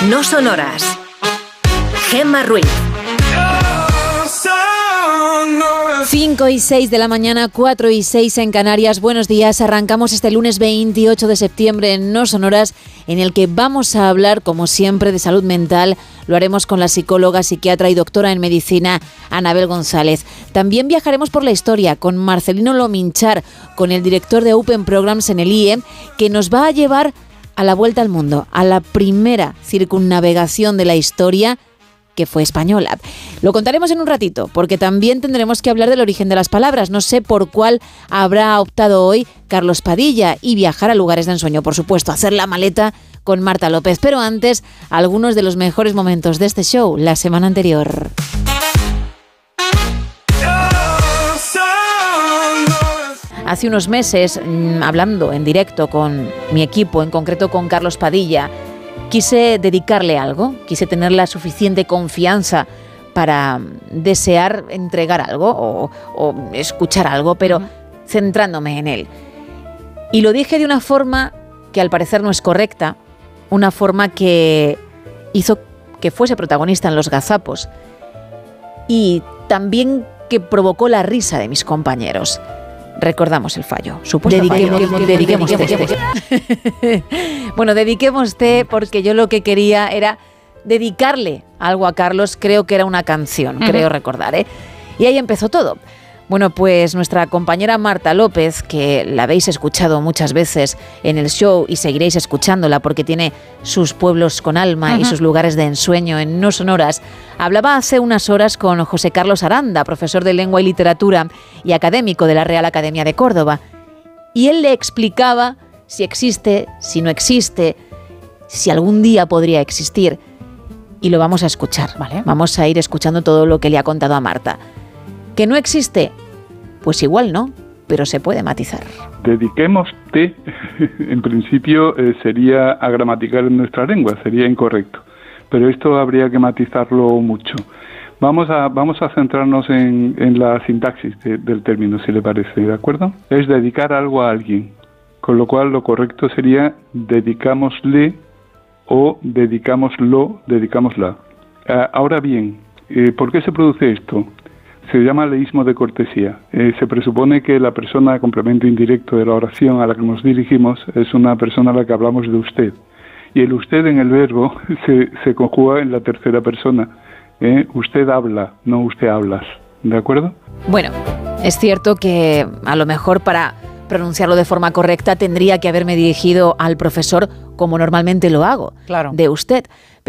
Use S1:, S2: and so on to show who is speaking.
S1: No sonoras. Gemma Ruiz.
S2: 5:06 de la mañana, 4:06 en Canarias. Buenos días, arrancamos este lunes 28 de septiembre en No Sonoras, en el que vamos a hablar, como siempre, de salud mental. Lo haremos con la psicóloga, psiquiatra y doctora en medicina, Anabel González. También viajaremos por la historia con Marcelino Lominchar, con el director de Open Programs en el IE, que nos va a llevar a la vuelta al mundo, a la primera circunnavegación de la historia, que fue española. Lo contaremos en un ratito, porque también tendremos que hablar del origen de las palabras. No sé por cuál habrá optado hoy Carlos Padilla, y viajar a lugares de ensueño, por supuesto, hacer la maleta con Marta López. Pero antes, algunos de los mejores momentos de este show la semana anterior. Hace unos meses, hablando en directo con mi equipo, en concreto con Carlos Padilla, quise dedicarle algo, quise tener la suficiente confianza para desear entregar algo o escuchar algo, pero centrándome en él. Y lo dije de una forma que al parecer no es correcta, una forma que hizo que fuese protagonista en Los Gazapos y también que provocó la risa de mis compañeros. Recordamos el fallo. Dediquemos té. Bueno, dediquemos té, porque yo lo que quería era dedicarle algo a Carlos. Creo que era una canción, creo recordar, ¿eh? Y ahí empezó todo. Bueno, pues nuestra compañera Marta López, que la habéis escuchado muchas veces en el show y seguiréis escuchándola porque tiene sus pueblos con alma y sus lugares de ensueño en No Sonoras, hablaba hace unas horas con José Carlos Aranda, profesor de Lengua y Literatura y académico de la Real Academia de Córdoba. Y él le explicaba si existe, si no existe, si algún día podría existir. Y lo vamos a escuchar, ¿vale? Vamos a ir escuchando todo lo que le ha contado a Marta. ¿Que no existe? Pues igual no, pero se puede matizar.
S3: Dediquemos té, en principio sería agramatical en nuestra lengua, sería incorrecto, pero esto habría que matizarlo mucho. Vamos a centrarnos en la sintaxis del término, si le parece, ¿de acuerdo? Es dedicar algo a alguien, con lo cual lo correcto sería dedicámosle o dedicámoslo, dedicámosla. Ahora bien, ¿por qué se produce esto? Se llama leísmo de cortesía. Se presupone que la persona complemento indirecto de la oración a la que nos dirigimos es una persona a la que hablamos de usted. Y el usted en el verbo se conjuga en la tercera persona. Usted habla, no usted hablas. ¿De acuerdo?
S2: Bueno, es cierto que a lo mejor para pronunciarlo de forma correcta tendría que haberme dirigido al profesor como normalmente lo hago, claro, de usted.